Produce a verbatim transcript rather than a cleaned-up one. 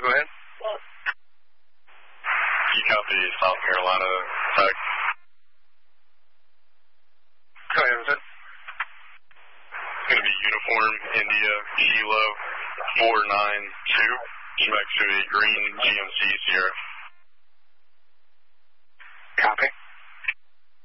go ahead. You copy South Carolina, Tech. Go ahead, what's that? It's going to be Uniform India Kilo four nine two. Back to a green G M C Sierra. Copy.